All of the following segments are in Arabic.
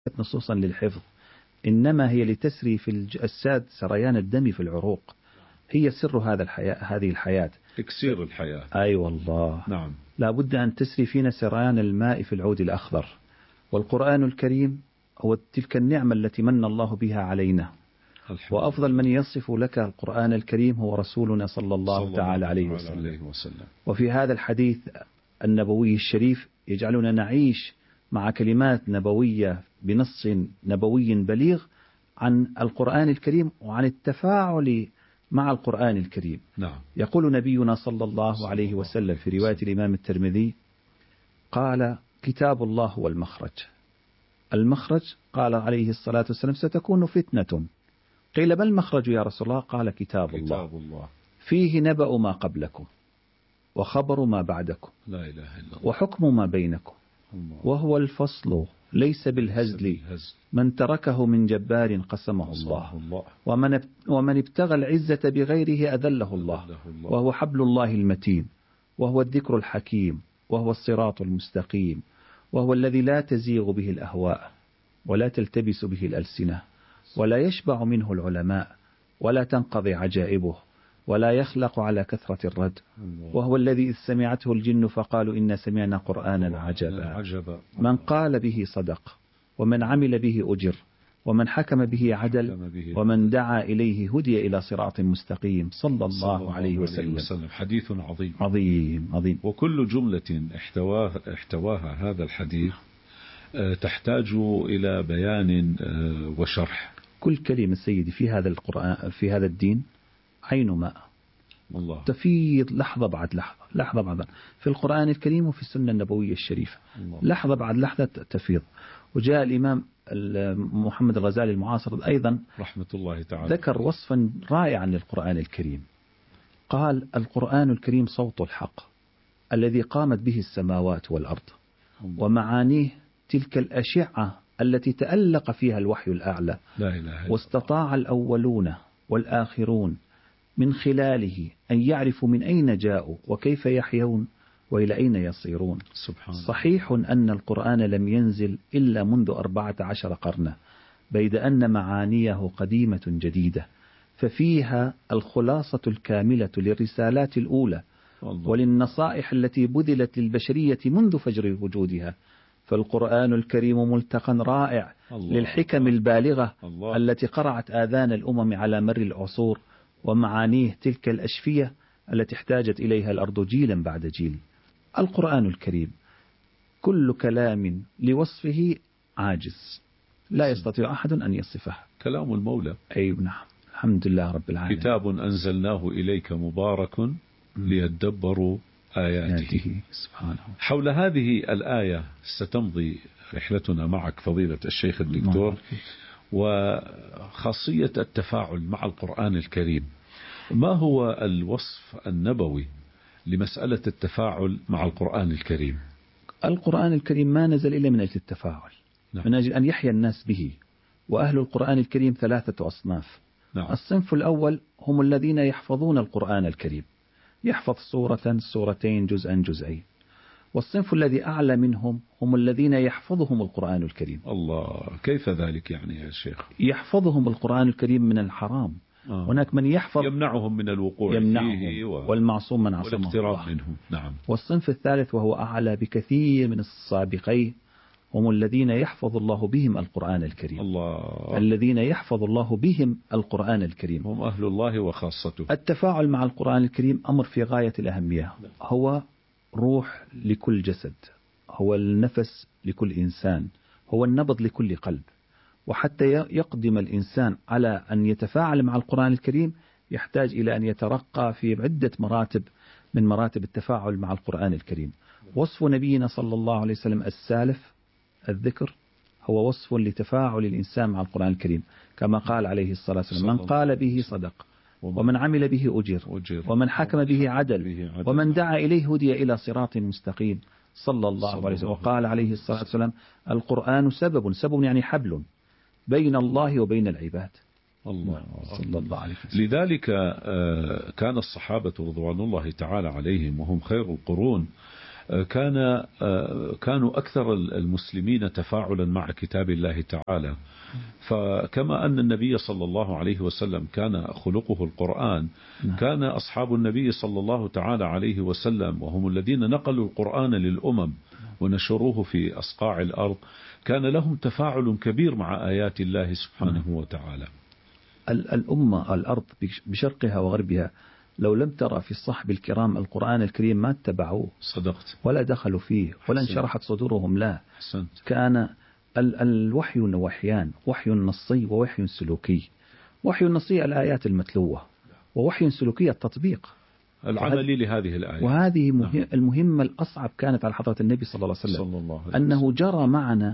نصوصا للحفظ، إنما هي لتسري في الأجساد سريان الدم في العروق. هي سر هذه الحياة، إكسير الحياة. أي والله. نعم. لا بد أن تسري فينا سريان الماء في العود الأخضر. والقرآن الكريم هو تلك النعمة التي من الله بها علينا. وأفضل من يصف لك القرآن الكريم هو رسولنا صلى الله تعالى عليه وسلم. وفي هذا الحديث النبوي الشريف يجعلنا نعيش مع كلمات نبوية بنص نبوي بليغ عن القرآن الكريم وعن التفاعل مع القرآن الكريم. نعم. يقول نبينا صلى الله عليه وسلم في رواية الإمام الترمذي قال: كتاب الله هو المخرج. المخرج قال عليه الصلاة والسلام: ستكون فتنة. قيل: ما المخرج يا رسول الله؟ قال: كتاب الله فيه نبأ ما قبلكم وخبر ما بعدكم لا إله إلا الله وحكم ما بينكم وهو الفصل ليس بالهزل من تركه من جبار قسمه الله ومن ابتغى العزة بغيره أذله الله وهو حبل الله المتين وهو الذكر الحكيم وهو الصراط المستقيم وهو الذي لا تزيغ به الأهواء ولا تلتبس به الألسنة ولا يشبع منه العلماء ولا تنقضي عجائبه ولا يخلق على كثرة الرد وهو الذي إذ سمعته الجن فقالوا إنا سمعنا قرآنا عجبا من قال به صدق ومن عمل به أجر ومن حكم به عدل ومن دعا إليه هدي إلى صراط مستقيم صلى الله عليه وسلم. حديث عظيم عظيم. وكل جملة احتواها هذا الحديث تحتاج إلى بيان وشرح. كل كلمة سيدي في هذا القرآن في هذا الدين عين ماء الله تفيض لحظة بعد لحظة في القرآن الكريم وفي السنة النبوية الشريفة الله. لحظة بعد لحظة تفيض. وجاء الإمام محمد الغزالي المعاصر أيضا رحمة الله تعالى ذكر وصفا رائعا للقرآن الكريم. قال: القرآن الكريم صوت الحق الذي قامت به السماوات والأرض ومعانيه تلك الأشعة التي تألق فيها الوحي الأعلى لا إله إلا الله. واستطاع الأولون والآخرون من خلاله أن يعرفوا من أين جاءوا وكيف يحيون وإلى أين يصيرون. صحيح أن القرآن لم ينزل إلا منذ 14 قرنا بيد أن معانيه قديمة جديدة، ففيها الخلاصة الكاملة للرسالات الأولى وللنصائح التي بذلت للبشرية منذ فجر وجودها. فالقرآن الكريم ملتقى رائع للحكم البالغة التي قرعت آذان الأمم على مر العصور ومعانيه تلك الأشفية التي احتاجت إليها الأرض جيلا بعد جيل. القرآن الكريم كل كلام لوصفه عاجز، لا يستطيع أحد أن يصفه. كلام المولى. أي نعم، الحمد لله رب العالمين. كتاب أنزلناه إليك مبارك ليدبروا آياته. سبحانه. حول هذه الآية ستمضي رحلتنا معك فضيلة الشيخ الدكتور، وخاصية التفاعل مع القرآن الكريم. ما هو الوصف النبوي لمسألة التفاعل مع القرآن الكريم؟ القرآن الكريم ما نزل إلا من أجل التفاعل. نعم. من أجل أن يحيا الناس به. وأهل القرآن الكريم 3 أصناف. نعم. الصنف الأول هم الذين يحفظون القرآن الكريم، يحفظ سورة سورتين جزءا جزئين. والصنف الذي أعلى منهم هم الذين يحفظهم القرآن الكريم. الله، كيف ذلك يعني يا شيخ؟ يحفظهم القرآن الكريم من الحرام. هناك من يحفظ يمنعهم من الوقوع فيه والمعصوم من عصمه الله. منهم. نعم. والصنف الثالث وهو أعلى بكثير من السابقين هم الذين يحفظ الله بهم القرآن الكريم. الله. الذين يحفظ الله بهم القرآن الكريم هم أهل الله وخاصته. التفاعل مع القرآن الكريم أمر في غاية الأهمية. هو روح لكل جسد، هو النفس لكل إنسان، هو النبض لكل قلب. وحتى يقدم الإنسان على أن يتفاعل مع القرآن الكريم يحتاج إلى أن يترقى في عدة مراتب من مراتب التفاعل مع القرآن الكريم. وصف نبينا صلى الله عليه وسلم السالف الذكر هو وصف لتفاعل الإنسان مع القرآن الكريم، كما قال عليه الصلاة والسلام: من قال به صدق ومن عمل به أجر ومن حكم به عدل ومن دعا إليه هدي إلى صراط مستقيم صلى الله عليه وسلم. وقال عليه الصلاة والسلام: القرآن سبب يعني حبل بين الله وبين العباد. الله صلى الله عليه وسلم. لذلك كان الصحابة رضوان الله تعالى عليهم وهم خير القرون كانوا أكثر المسلمين تفاعلا مع كتاب الله تعالى. فكما أن النبي صلى الله عليه وسلم كان خلقه القرآن، كان أصحاب النبي صلى الله تعالى عليه وسلم وهم الذين نقلوا القرآن للأمم ونشروه في أصقاع الأرض، كان لهم تفاعل كبير مع آيات الله سبحانه وتعالى. الأمة الأرض بشرقها وغربها لو لم ترى في الصحب الكرام القرآن الكريم ما اتبعوه. صدقت. ولا دخلوا فيه ولا انشرحت صدورهم له. حسنت. كان الوحي نوحيان، وحي نصي ووحي سلوكي. وحي نصي الآيات المتلوة، ووحي سلوكي التطبيق العملي لهذه الآيات. وهذه المهمة الأصعب كانت على حضرة النبي صلى الله عليه وسلم، أنه جرى معنا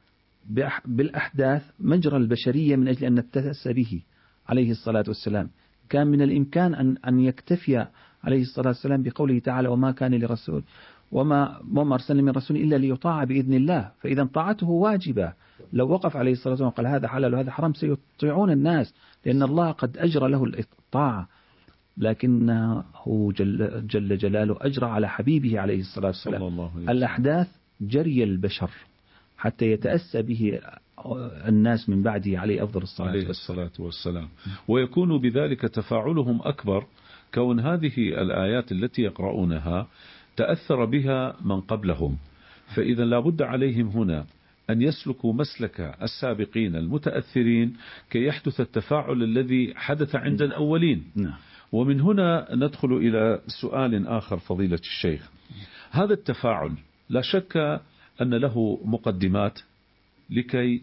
بالأحداث مجرى البشرية من أجل أن نتأسى به عليه الصلاة والسلام. كان من الإمكان أن يكتفي عليه الصلاة والسلام بقوله تعالى: وما كان لرسول وما أرسلنا من رسول إلا ليطاع بإذن الله، فإذا طاعته واجبة. لو وقف عليه الصلاة والسلام وقال هذا حلال وهذا حرام سيطيعون الناس، لأن الله قد أجرى له الطاعة، لكنه جل جلاله أجرى على حبيبه عليه الصلاة والسلام الأحداث جري البشر حتى يتأسى به الناس من بعده عليه أفضل الصلاة والسلام. ويكون بذلك تفاعلهم أكبر، كون هذه الآيات التي يقرؤونها تأثر بها من قبلهم، فإذا لابد عليهم هنا أن يسلكوا مسلك السابقين المتأثرين كي يحدث التفاعل الذي حدث عند الأولين. ومن هنا ندخل إلى سؤال آخر فضيلة الشيخ. هذا التفاعل لا شك أن له مقدمات لكي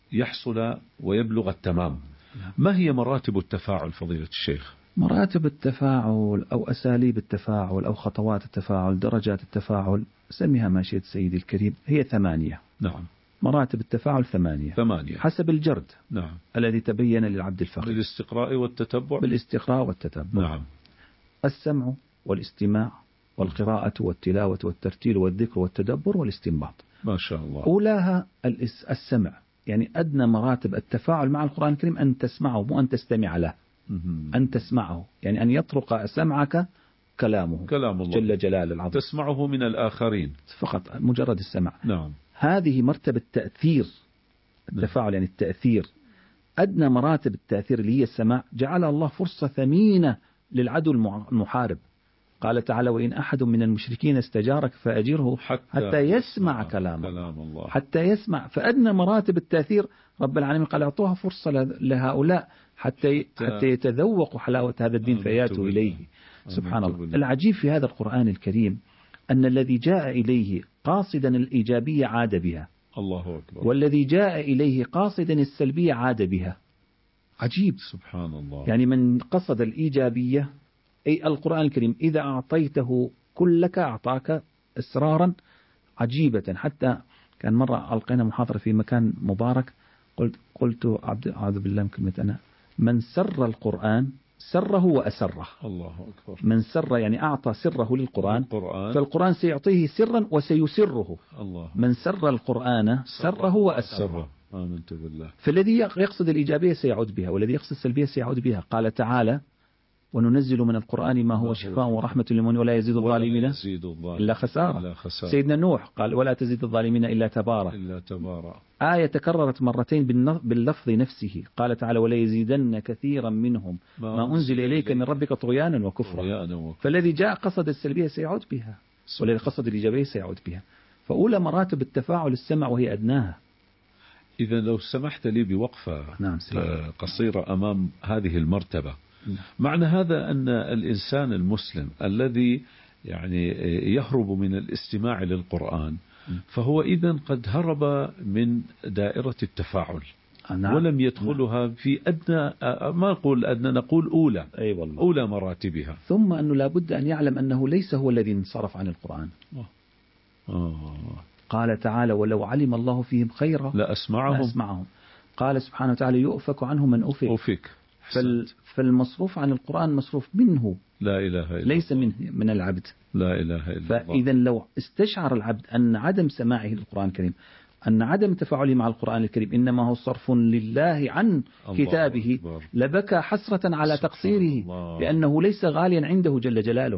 يحصل ويبلغ التمام. ما هي مراتب التفاعل فضيلة الشيخ؟ مراتب التفاعل أو أساليب التفاعل أو خطوات التفاعل، درجات التفاعل، سميها ما شئت سيدي الكريم، هي 8. نعم. مراتب التفاعل 8 حسب الجرد. نعم. الذي تبين للعبد الفقير بالاستقراء والتتبع. بالاستقراء والتتبع. نعم. السمع والاستماع والقراءة والتلاوة والترتيل والذكر والتدبر والاستنباط. ما شاء الله. أولاها السمع، يعني أدنى مراتب التفاعل مع القرآن الكريم أن تسمعه مو أن تستمع له. أن تسمعه يعني أن يطرق سمعك كلامه، كلام الله جل جلاله العظيم، تسمعه من الآخرين فقط مجرد السمع. نعم. هذه مرتبة تأثير التفاعل، يعني التأثير. أدنى مراتب التأثير اللي هي السماع جعل الله فرصة ثمينة للعدو المحارب. قال تعالى: وإن أحد من المشركين استجارك فأجره حتى يسمع كلام الله. حتى يسمع. فأدنى مراتب التأثير رب العالمين قال: أعطوها فرصة لهؤلاء حتى يتذوقوا حلاوة هذا الدين فياتوا إليه. سبحان الله. العجيب في هذا القرآن الكريم أن الذي جاء إليه قاصدا الإيجابية عاد بها، الله أكبر، والذي جاء إليه قاصدا السلبية عاد بها. عجيب. سبحان الله. يعني من قصد الإيجابية، أي القرآن الكريم إذا أعطيته كلك أعطاك إسرارا عجيبة. حتى كان مرة ألقينا محاضرة في مكان مبارك، قلت أعوذ بالله من كلمة أنا، من سر القرآن سره وأسره. الله أكبر. من سر يعني أعطى سره للقرآن، فالقرآن سيعطيه سرا وسيسره. الله. من سر القرآن سره وأسره. آمنت بالله. فالذي يقصد الإيجابية سيعود بها، والذي يقصد السلبية سيعود بها. قال تعالى: وننزل من القرآن ما هو شفاء ورحمة للمؤمنين ولا يزيد الظالمين إلا خسارة. سيدنا نوح قال: ولا تزيد الظالمين إلا تبارا. آية تكررت مرتين باللفظ نفسه. قال تعالى: ولا يزيدن كثيرا منهم ما أنزل إليك من ربك طغيانا وكفرا. فالذي جاء قصد السلبية سيعود بها، والذي قصد الإيجابية سيعود بها. فأولى مراتب التفاعل السمع وهي أدناها. إذا لو سمحت لي بوقفة قصيرة أمام هذه المرتبة، معنى هذا أن الإنسان المسلم الذي يعني يهرب من الاستماع للقرآن فهو إذن قد هرب من دائرة التفاعل. ولم يدخلها في أدنى، ما نقول أدنى، نقول أولى. أولى مراتبها. ثم أنه لابد أن يعلم أنه ليس هو الذي انصرف عن القرآن. قال تعالى: ولو علم الله فيهم خيرا لأسمعهم. قال سبحانه وتعالى: يؤفك عنه من أفك. فالمصروف عن القرآن مصروف منه، لا إله إلا ليس من العبد. لا إله إلا الله. فإذا لو استشعر العبد أن عدم سماعه للقرآن الكريم، أن عدم تفاعله مع القرآن الكريم إنما هو صرف لله عن كتابه، لبكى حسرة على تقصيره، لأنه ليس غاليا عنده جل جلاله.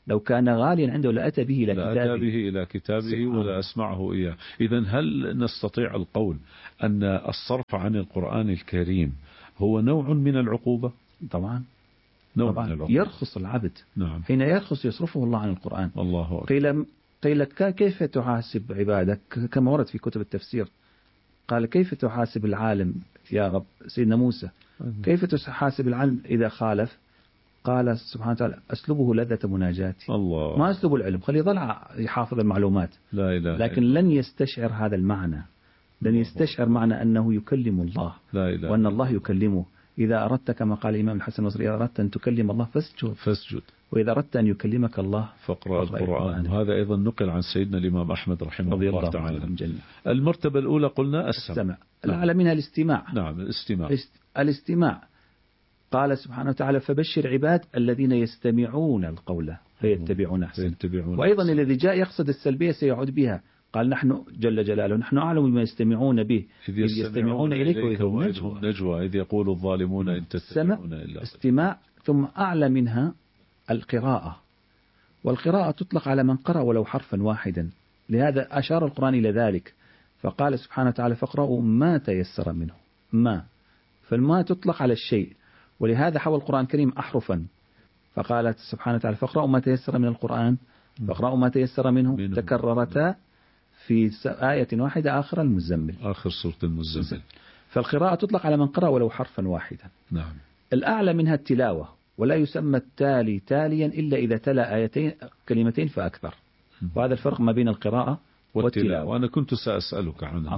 لو كان غاليا عنده لأتى به إلى كتابه، لأتى به إلى كتابه ولا أسمعه إياه. إذن هل نستطيع القول أن الصرف عن القرآن الكريم هو نوع من العقوبة؟ طبعا نوع طبعا من العقوبة. يرخص العبد. نعم. حين يرخص يصرفه الله عن القرآن. الله أكبر. قيل كيف تحاسب عبادك، كما ورد في كتب التفسير. قال كيف تحاسب العالم يا رب، سيدنا موسى كيف تحاسب العالم إذا خالف؟ قال سبحانه وتعالى أسلبه لذة مناجاتي. الله. ما أسلب العلم، خليه يظل يحافظ المعلومات، لا إله لكن لن يستشعر هذا المعنى، لن يستشعر معنى أنه يكلم الله، لا إله وأن الله يكلمه. إذا أردت كما قال الإمام الحسن البصري إذا أردت أن تكلم الله فاسجد، وإذا أردت أن يكلمك الله فاقرأ القرآن. وهذا أيضا نقل عن سيدنا الإمام أحمد رحمه الله تعالى. المرتبة الأولى قلنا السمع. الأعلى منها الاستماع. نعم الاستماع. قال سبحانه وتعالى فبشر عباد الذين يستمعون القول فيتبعون أحسن. وأيضا الذي جاء يقصد السلبية سيعود بها. قال نحن جل جلاله نحن أعلم بما يستمعون به إذ يستمعون إليك وإذ هم نجوى إذ يقول الظالمون إن تتبعون إلا استماع. ثم أعلى منها القراءة، والقراءة تطلق على من قرأ ولو حرفا واحدا، لهذا أشار القرآن إلى ذلك فقال سبحانه وتعالى فاقرأوا ما تيسر منه. ما فالما تطلق على الشيء، ولهذا حول القرآن الكريم أحرفا، فقالت سبحانه وتعالى فاقرأوا ما تيسر من القرآن، فاقرأوا ما تيسر منه تكررتا في آية واحدة آخر المزمل، آخر سورة المزمل. فالقراءة تطلق على من قرأ ولو حرفا واحدا. نعم. الأعلى منها التلاوة، ولا يسمى التالي تاليا إلا إذا تلا آيتين كلمتين فأكثر، وهذا الفرق ما بين القراءة والتلاوة. وأنا كنت سأسألك عنه.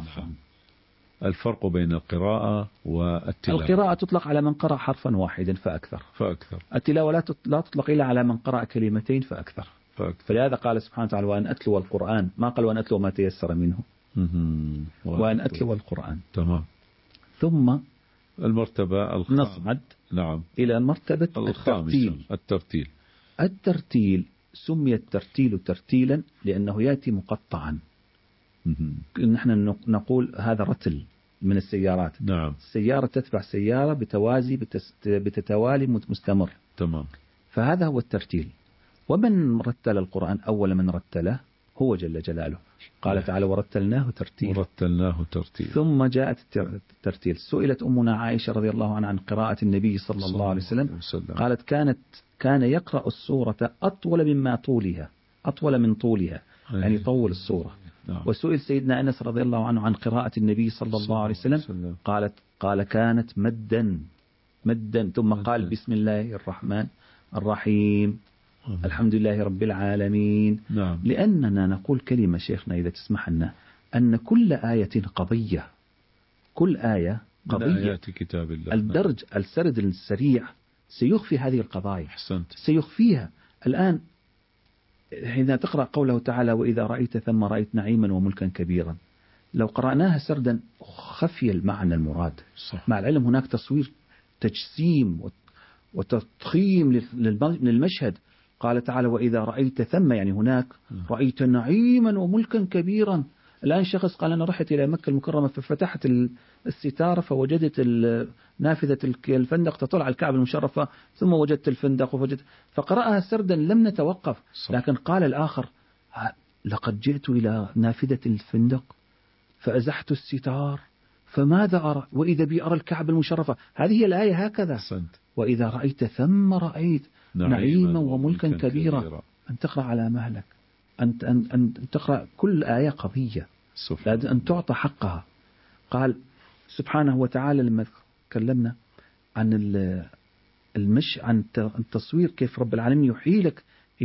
الفرق بين القراءة والتلاوة. القراءة تطلق على من قرأ حرفا واحدا فأكثر. التلاوة لا تطلق إلا على من قرأ كلمتين فأكثر. فلهذا قال سبحانه وتعالى وأن أتلو القرآن، ما قال وأن أتلو ما تيسر منه، وأن أتلو القرآن. تمام. ثم المرتبة نصعد نعم إلى مرتبة الترتيل. سمي الترتيل ترتيلا لأنه يأتي مقطعا. نحن نقول هذا رتل من السيارات. نعم. السيارة تتبع سيارة بتوازي بتتوالي مستمر. تمام. فهذا هو الترتيل. ومن رتل القرآن أول من رتله هو جل جلاله. قال تعالى ورتلناه ترتيلا. ثم جاءت الترتيل. سئلت أمنا عائشة رضي الله عنها عن قراءة النبي صلى الله عليه وسلم، قالت كان يقرأ السورة أطول من طولها يعني طول السورة. وسئل سيدنا أنس رضي الله عنه عن قراءة النبي صلى الله عليه وسلم، قال كانت مدا ثم قال بسم الله الرحمن الرحيم الحمد لله رب العالمين. نعم. لأننا نقول كلمة شيخنا إذا تسمح لنا، أن كل آية قضية، كل آية قضية من آيات كتاب الله. السرد السريع سيخفي هذه القضايا. أحسنت. سيخفيها. الآن حين تقرأ قوله تعالى وإذا رأيت ثم رأيت نعيما وملكا كبيرا، لو قرأناها سردا خفي المعنى المراد. صح. مع العلم هناك تصوير تجسيم وتضخيم للمشهد. قال تعالى وإذا رأيت ثم يعني هناك رأيت نعيما وملكا كبيرا. الآن شخص قال أنا رحت إلى مكة المكرمة ففتحت الستارة فوجدت نافذة الفندق تطلع على الكعبة المشرفة، ثم وجدت الفندق فقرأها سردا لم نتوقف. لكن قال الآخر لقد جئت إلى نافذة الفندق فأزحت الستار فماذا أرى وإذا بي أرى الكعبة المشرفة. هذه هي الآية هكذا. وإذا رأيت ثم رأيت نعيما وملكا كبيرا. أن تقرأ على مهلك، أن تقرأ كل آية قضية، لازم أن تعطى حقها. قال سبحانه وتعالى لما تكلمنا عن عن التصوير كيف رب العالمين يحيلك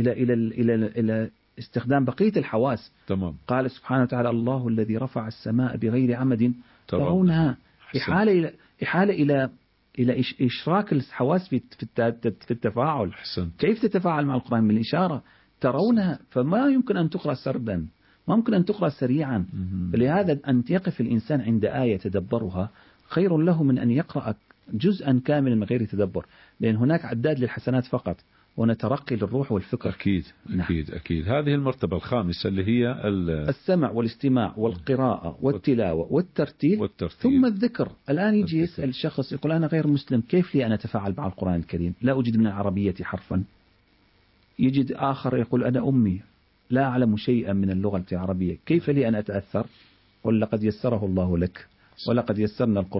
إلى استخدام بقية الحواس. تمام. قال سبحانه وتعالى الله الذي رفع السماء بغير عمد ترونها. إحالة إلى إشراك الحواس في التفاعل. كيف تتفاعل مع القرآن بالإشارة ترونها. فما يمكن أن تقرأ سردا، ما يمكن أن تقرأ سريعا. فلهذا أن يقف الإنسان عند آية تدبرها خير له من أن يقرأ جزءا كاملا من غير تدبر، لأن هناك عداد للحسنات فقط ونترقي للروح والفكر. أكيد. هذه المرتبة الخامسة اللي هي السمع والاستماع والقراءة والتلاوة والترتيل. ثم الذكر. الآن يجي يسأل الشخص يقول أنا غير مسلم، كيف لي أن أتفاعل مع القرآن الكريم؟ لا أجد من العربية حرفا. يجد آخر يقول أنا أمي لا أعلم شيئا من اللغة العربية، كيف لي أن أتأثر؟ قل لقد يسره الله لك، ولقد يسرنا القرآن